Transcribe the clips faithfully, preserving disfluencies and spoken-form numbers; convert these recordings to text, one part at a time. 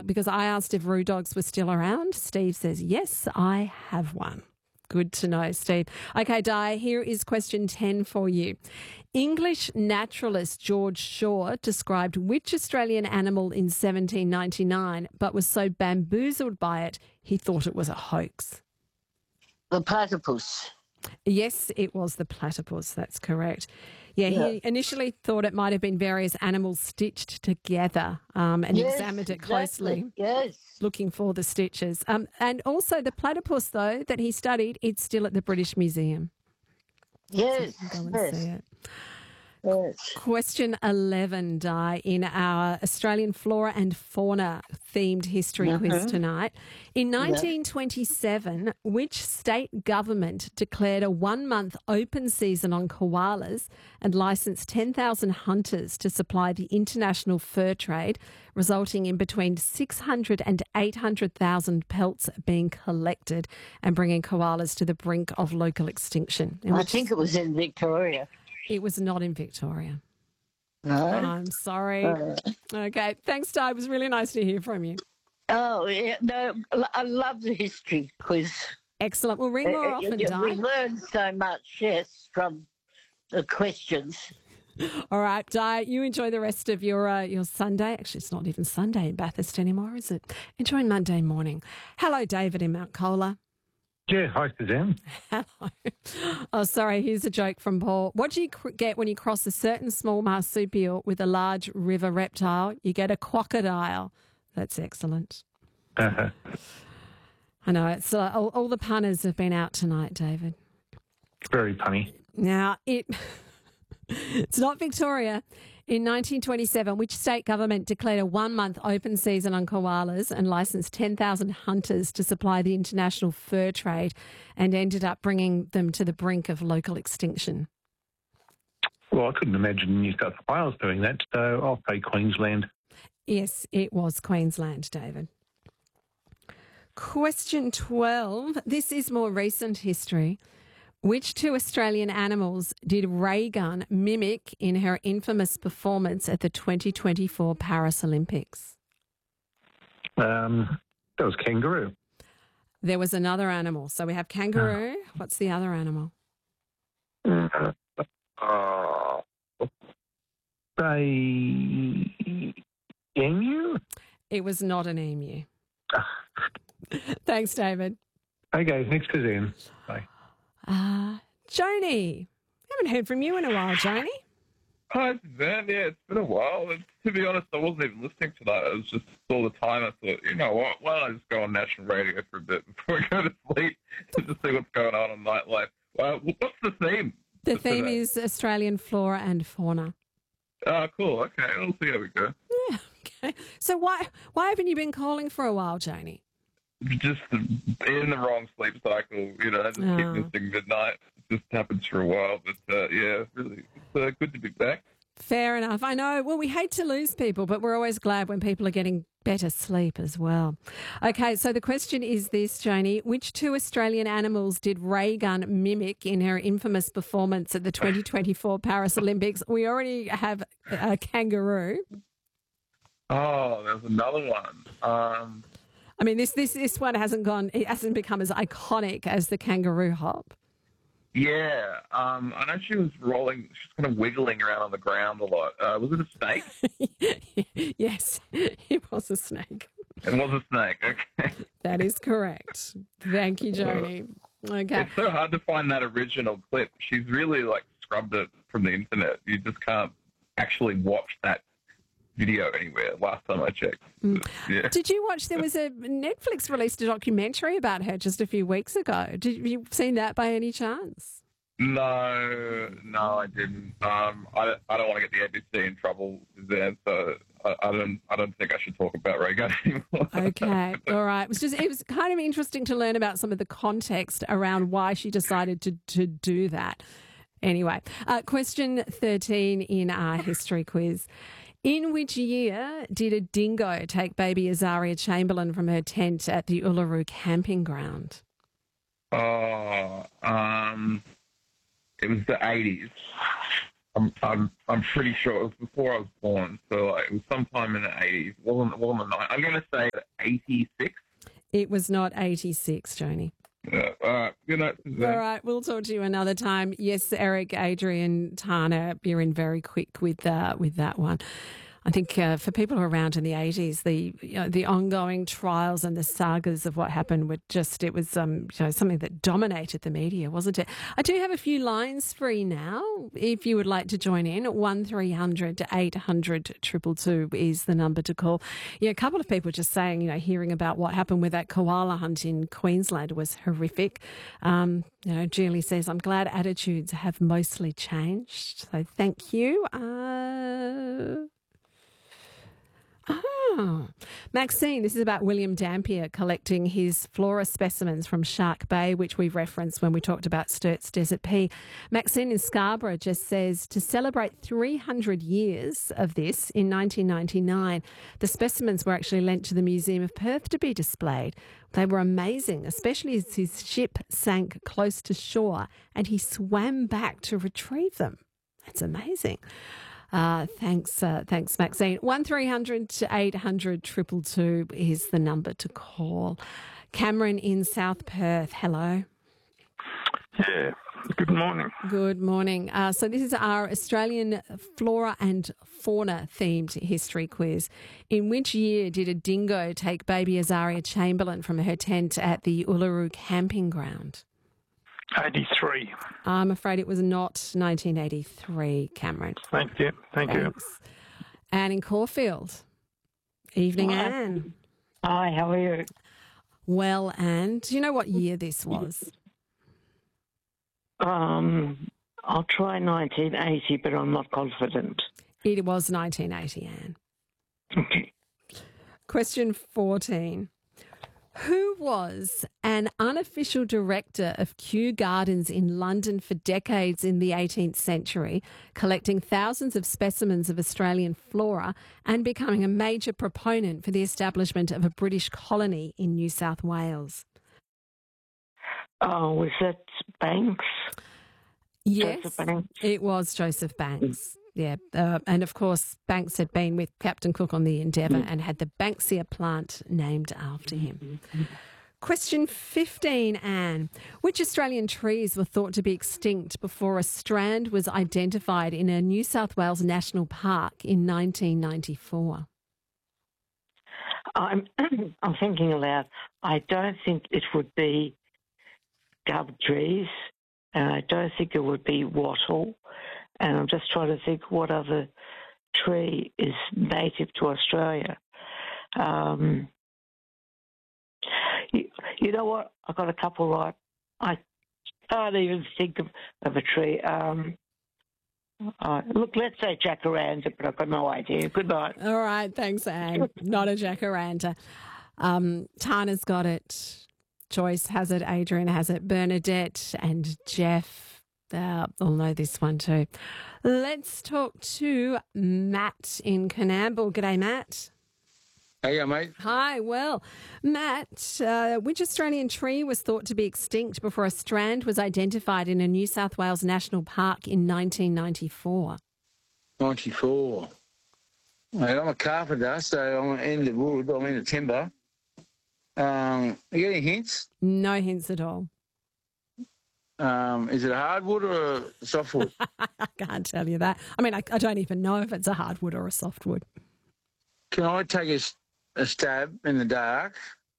because I asked if Roo dogs were still around. Steve says, yes, I have one. Good to know, Steve. Okay, Di, here is question ten for you. English naturalist George Shaw described which Australian animal in seventeen ninety-nine, but was so bamboozled by it, he thought it was a hoax? The platypus. Yes, it was the platypus. That's correct. Yeah, Yeah. he initially thought it might have been various animals stitched together um, and Yes, examined it exactly. closely, Yes. looking for the stitches. Um, and also the platypus, though, that he studied, it's still at the British Museum. Yes. So you can go and Yes. see it. Yes. Question eleven, Di, in our Australian flora and fauna themed history quiz tonight. In nineteen twenty-seven, which state government declared a one-month open season on koalas and licensed ten thousand hunters to supply the international fur trade, resulting in between six hundred and eight hundred thousand pelts being collected and bringing koalas to the brink of local extinction? In I which think it was in Victoria. it was not in Victoria. No. I'm sorry. Uh, Okay. Thanks, Di. It was really nice to hear from you. oh, yeah. No, I love the history quiz. Excellent. We'll ring more Uh, often, you- We Di. learn so much, yes, from the questions. All right, Di, you enjoy the rest of your uh, your Sunday. Actually, it's not even Sunday in Bathurst anymore, is it? Enjoy Monday morning. Hello, David in Mount Colah. Yeah, hi, Suzanne. Hello. Oh, sorry. Here's a joke from Paul. What do you cr- get when you cross a certain small marsupial with a large river reptile? You get a crocodile. That's excellent. Uh-huh. I know. It's uh, all, all the punters have been out tonight, David. Very punny. Now, it it's not Victoria. In nineteen twenty-seven, which state government declared a one-month open season on koalas and licensed ten thousand hunters to supply the international fur trade and ended up bringing them to the brink of local extinction? Well, I couldn't imagine New South Wales doing that, so I'll say Queensland. Yes, it was Queensland, David. Question twelve. This is more recent history. Which two Australian animals did Ray Gunn mimic in her infamous performance at the twenty twenty-four Paris Olympics? Um, that was kangaroo. There was another animal. So we have kangaroo. What's the other animal? Uh, uh, say emu? It was not an emu. Thanks, David. Okay, thanks, Suzanne. Bye. Uh, Joni. Haven't heard from you in a while, Joni. Hi, Suzanne. Yeah, it's been a while. And to be honest, I wasn't even listening to that. It was just all the time I thought, you know what, why don't I just go on national radio for a bit before I go to sleep to just see what's going on in nightlife. Uh, what's the theme? The for theme today? is Australian flora and fauna. Oh, cool. Okay, we'll see how we go. Yeah, okay. So why why haven't you been calling for a while, Joni? Just in the wrong sleep cycle, you know, just Oh. keep missing midnight. It just happens for a while, but uh, yeah, really, it's uh, good to be back. Fair enough. I know. Well, we hate to lose people, but we're always glad when people are getting better sleep as well. Okay, so the question is this, Joni. Which two Australian animals did Ray Gunn mimic in her infamous performance at the twenty twenty-four Paris Olympics? We already have a kangaroo. Oh, there's another one. Um, I mean, this, this, this one hasn't gone, it hasn't become as iconic as the kangaroo hop. yeah, um, I know she was rolling, she was kind of wiggling around on the ground a lot. Uh, was it a snake? Yes, it was a snake. It was a snake, okay. That is correct. Thank you, Joni. Okay. It's so hard to find that original clip. She's really, like, scrubbed it from the internet. You just can't actually watch that video anywhere last time I checked. Mm. Yeah. Did you watch, there was a, Netflix released a documentary about her just a few weeks ago. Did you seen that by any chance? No, no, I didn't. Um, I, I don't want to get the A B C in trouble there, so I, I don't I don't think I should talk about Reagan anymore. Okay, all right. It was just, it was kind of interesting to learn about some of the context around why she decided to, to do that. Anyway, uh, question thirteen in our history quiz. In which year did a dingo take baby Azaria Chamberlain from her tent at the Uluru camping ground? Oh, um, it was the eighties. I'm, I'm, I'm pretty sure it was before I was born, so like, it was sometime in the eighties. It wasn't, it wasn't the nineties. I'm going to say eighty-six. It was not eighty-six, Joni. Yeah, all right. Good night, Suzanne. All right, we'll talk to you another time. Yes, Eric, Adrian, Tana, you're in very quick with uh, with that one. I think uh, for people who were around in the eighties, the you know, the ongoing trials and the sagas of what happened were just, it was um, you know, something that dominated the media, wasn't it? I do have a few lines free now. If you would like to join in, one three hundred eight hundred two two two is the number to call. Yeah, a couple of people just saying, you know, hearing about what happened with that koala hunt in Queensland was horrific. Um, you know, Julie says, I'm glad attitudes have mostly changed. So thank you. Uh... Oh, Maxine, this is about William Dampier collecting his flora specimens from Shark Bay, which we referenced when we talked about Sturt's Desert Pea. Maxine in Scarborough just says, to celebrate three hundred years of this in nineteen ninety-nine, the specimens were actually lent to the Museum of Perth to be displayed. They were amazing, especially as his ship sank close to shore and he swam back to retrieve them. That's amazing. Uh, thanks, uh, thanks, Maxine. one three hundred eight hundred two two two is the number to call. Cameron in South Perth, hello. Yeah, good morning. Good morning. Uh, so this is our Australian flora and fauna themed history quiz. In which year did a dingo take baby Azaria Chamberlain from her tent at the Uluru camping ground? eighty-three. I'm afraid it was not nineteen eighty-three, Cameron. Thank you. Thank Thanks. you. Anne in Caulfield. Evening, Hi. Anne. Hi, how are you? Well, Anne, do you know what year this was? Um, I'll try nineteen eighty, but I'm not confident. It was nineteen eighty, Anne. Okay. Question fourteen. Who was an unofficial director of Kew Gardens in London for decades in the eighteenth century, collecting thousands of specimens of Australian flora and becoming a major proponent for the establishment of a British colony in New South Wales? Oh, was that Banks? Yes, Joseph Banks? it was Joseph Banks. Yeah, uh, and of course, Banks had been with Captain Cook on the Endeavour and had the Banksia plant named after him. Question fifteen, Anne. Which Australian trees were thought to be extinct before a strand was identified in a New South Wales national park in nineteen ninety-four? I'm, I'm thinking aloud. I don't think it would be gub trees, and I don't think it would be wattle. And I'm just trying to think what other tree is native to Australia. Um, you, you know what? I got a couple right. I can't even think of, of a tree. Um, uh, look, let's say jacaranda, but I've got no idea. Good night. All right, thanks, Anne. Not a jacaranda. Um, Tana's got it. Joyce has it. Adrian has it. Bernadette and Jeff. Uh, I'll know this one too. Let's talk to Matt in Coonamble. G'day, Matt. Hey, yeah, mate. Hi. Well, Matt, uh, which Australian tree was thought to be extinct before a strand was identified in a New South Wales national park in nineteen ninety-four? ninety-four. Mate, I'm a carpenter, so I'm in the wood, I'm in the timber. Um, you got any hints? No hints at all. Um, is it a hardwood or a softwood? I can't tell you that. I mean, I, I don't even know if it's a hardwood or a softwood. Can I take a, a stab in the dark?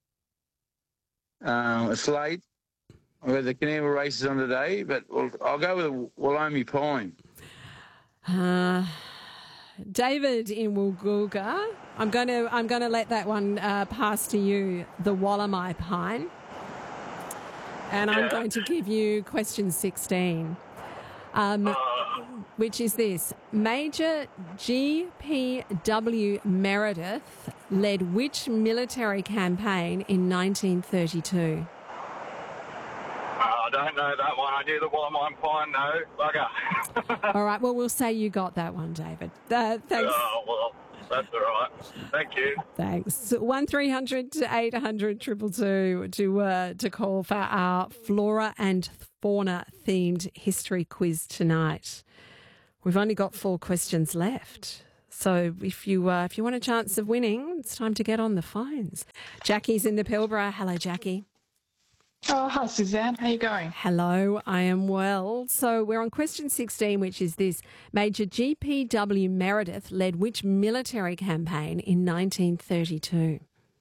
Um, a slate. I've got the Canberra races on today, but I'll, I'll go with a Wallomi pine. Uh, David in Woolgoolga. I'm going to I'm going to let that one uh, pass to you. The Wallomi pine. And I'm going to give you question sixteen, um, which is this. Major G P W Meredith led which military campaign in nineteen thirty-two? Uh, I don't know that one. I knew the Wallamine Pine, no. Bugger. All right, well, we'll say you got that one, David. Uh, thanks. Oh, well, that's all right. Thank you. Thanks. one three hundred eight hundred two two two to, uh, to call for our flora and fauna themed history quiz tonight. We've only got four questions left. So if you uh, if you want a chance of winning, it's time to get on the phones. Jackie's in the Pilbara. Hello, Jackie. Oh, hi, Suzanne. How you going? Hello, I am well. So we're on question sixteen, which is this. Major G P W Meredith led which military campaign in nineteen thirty-two?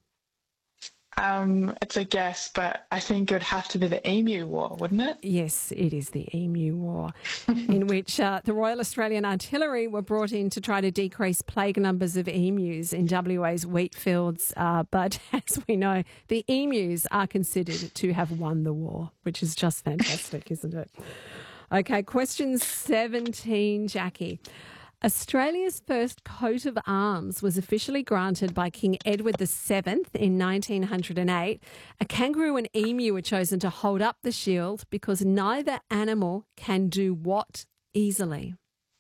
Um, it's a guess, but I think it would have to be the Emu War, wouldn't it? Yes, it is the Emu War, in which uh, the Royal Australian Artillery were brought in to try to decrease plague numbers of emus in W A's wheat fields. Uh, but as we know, the emus are considered to have won the war, which is just fantastic, isn't it? Okay, question seventeen, Jackie. Australia's first coat of arms was officially granted by King Edward the Seventh in nineteen oh eight. A kangaroo and emu were chosen to hold up the shield because neither animal can do what easily?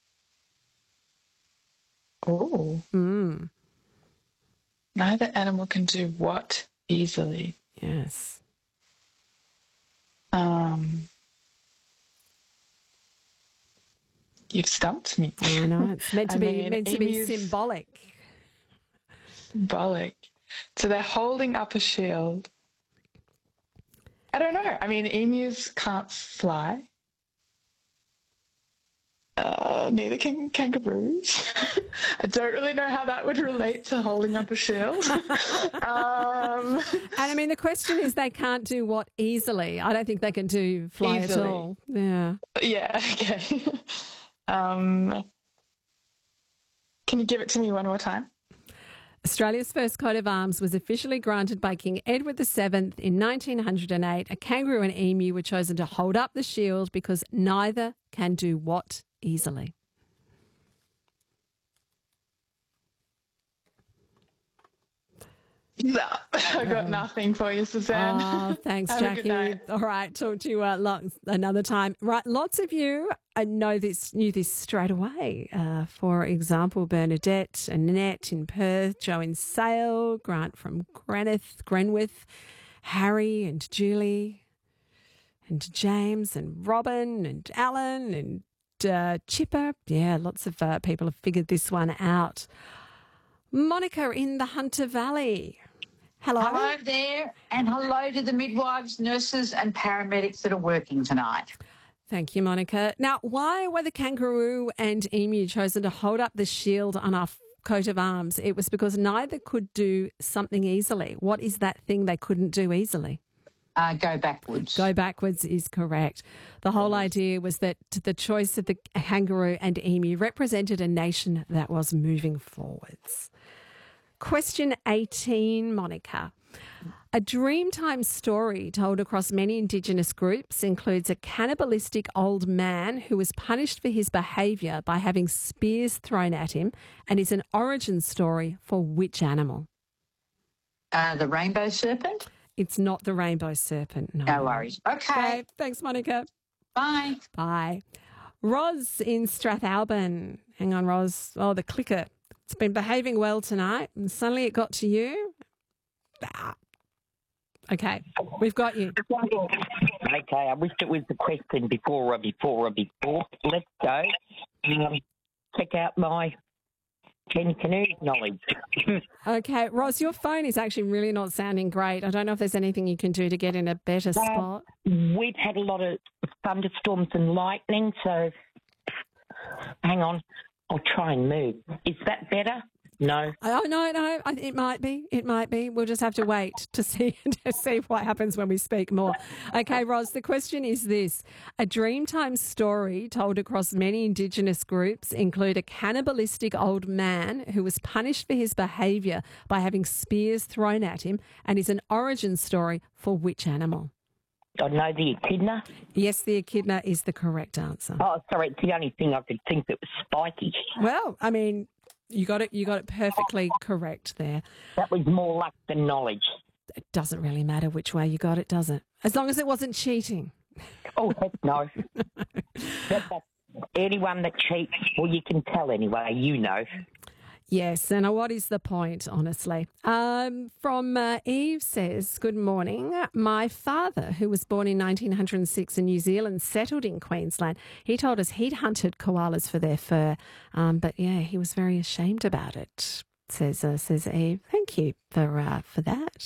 Oh. Mm. Neither animal can do what easily? Yes. Um, you've stumped me. I know. It's meant to I be mean, meant to be emus- symbolic. Symbolic. So they're holding up a shield. I don't know. I mean, emus can't fly. Uh, neither can kangaroos. I don't really know how that would relate to holding up a shield. um, And I mean, the question is, they can't do what easily? I don't think they can do fly Easily. at all. Yeah. yeah, okay. um, can you give it to me one more time? Australia's first coat of arms was officially granted by King Edward the Seventh in nineteen oh eight. A kangaroo and emu were chosen to hold up the shield because neither can do what easily? No, I got nothing for you, Suzanne. Oh, thanks, Have a good Jackie. night. All right, talk to you uh, lo- another time. Right, lots of you I know this knew this straight away. Uh, for example, Bernadette, Annette in Perth, Joe in Sale, Grant from Grenith, Grenwith, Harry and Julie, and James and Robin and Alan and uh, Chipper. Yeah, lots of uh, people have figured this one out. Monica in the Hunter Valley. Hello. Hello there, and hello to the midwives, nurses and paramedics that are working tonight. Thank you, Monica. Now, why were the kangaroo and emu chosen to hold up the shield on our coat of arms? It was because neither could do something easily. What is that thing they couldn't do easily? Uh, go backwards. Go backwards is correct. The whole idea was that the choice of the kangaroo and emu represented a nation that was moving forwards. Question eighteen, Monica. A Dreamtime story told across many Indigenous groups includes a cannibalistic old man who was punished for his behaviour by having spears thrown at him and is an origin story for which animal? Uh, the rainbow serpent? It's not the rainbow serpent, no. No worries. Okay. Okay, thanks, Monica. Bye. Bye. Roz in Strathalbyn. Hang on, Roz. Oh, the clicker. It's been behaving well tonight, and suddenly it got to you. Ah. Okay, we've got you. Okay, I wished it was the question before or before or before. Let's go. Um, check out my Ten Canoes knowledge. Okay, Roz, your phone is actually really not sounding great. I don't know if there's anything you can do to get in a better spot. We've had a lot of thunderstorms and lightning, so hang on. I'll try and move. Is that better? No. Oh, no, no, I- it might be. It might be. We'll just have to wait to see to see what happens when we speak more. Okay, Roz, the question is this. A Dreamtime story told across many Indigenous groups include a cannibalistic old man who was punished for his behaviour by having spears thrown at him and is an origin story for which animal? I know the echidna. Yes, the echidna is the correct answer. Oh, sorry, it's the only thing I could think that was spiky. Well, I mean, you got it. You got it perfectly correct there. That was more luck than knowledge. It doesn't really matter which way you got it, does it? As long as it wasn't cheating. Oh, heck no. that, that, anyone that cheats, well, you can tell anyway, you know. Yes, and what is the point, honestly? Um, from uh, Eve says, good morning. My father, who was born in nineteen oh six in New Zealand, settled in Queensland. He told us he'd hunted koalas for their fur, um, but yeah, he was very ashamed about it, says uh, says Eve. Thank you for uh, for that.